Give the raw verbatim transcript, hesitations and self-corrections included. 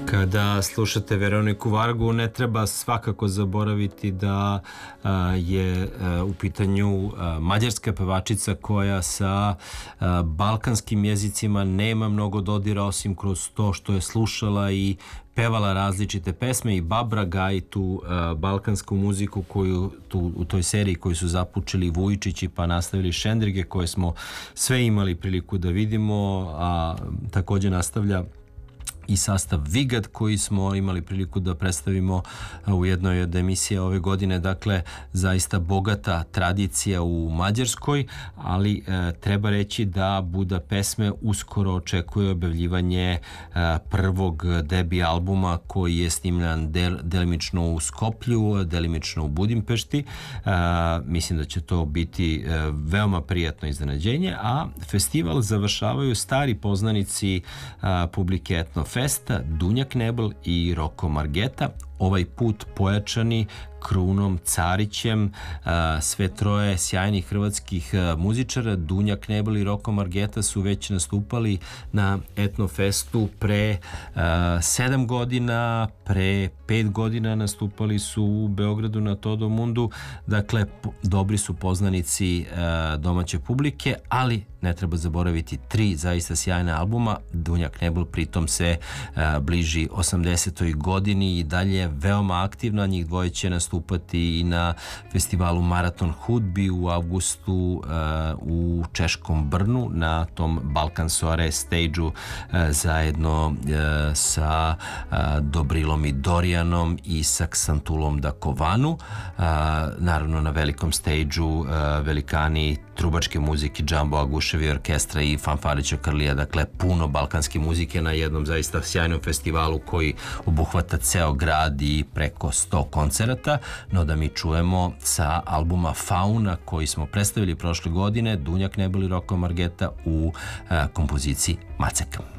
Kada slušate Veroniku Vargu, ne treba svakako zaboraviti da a, je a, u pitanju a, mađarska pevačica koja sa a, balkanskim jezicima nema mnogo dodira osim kroz to što je slušala i pevala različite pesme i Babra gaji tu uh, balkansku muziku koju tu, u toj seriji koju su započeli Vujičići pa nastavili Šendrige, koje smo sve imali priliku da vidimo, a također nastavlja i sastav Vigad koji smo imali priliku da predstavimo u jednoj od emisija ove godine. Dakle, zaista bogata tradicija u Mađarskoj, ali e, treba reći da Buda pesme uskoro očekuje objavljivanje e, prvog debi albuma koji je snimljan del, delimično u Skoplju, delimično u Budimpešti. E, mislim da će to biti e, veoma prijatno iznenađenje, a festival završavaju stari poznanici e, publike Etnofest, Festa, Dunja Knebel i Roko Margeta, ovaj put pojačani Krunom Carićem, sve troje sjajnih hrvatskih muzičara. Dunja Knebel i Roko Margeta su već nastupali na Etnofestu pre sedam godina, pre pet godina nastupali su u Beogradu na Todo Mundu, dakle dobri su poznanici domaće publike, ali ne treba zaboraviti tri zaista sjajna albuma. Dunja Knebel pritom se bliži osamdesetoj godini i dalje veoma aktivna, njih dvoje će nastupati i na festivalu Maraton hudbi u avgustu uh, u češkom Brnu na tom Balkan Soare stage-u uh, zajedno uh, sa uh, Dobrilom i Dorijanom i sa Ksantulom Dakovanu. Uh, naravno na velikom stage-u uh, velikani trubačke muzike Džambo Aguševi orkestra i Fanfarića Krlija, dakle puno balkanske muzike na jednom zaista sjajnom festivalu koji obuhvata ceo grad i preko sto koncerata. No da mi čujemo sa albuma Fauna koji smo predstavili prošle godine Dunja Knebel i Roko Margeta u uh, kompoziciji Macek.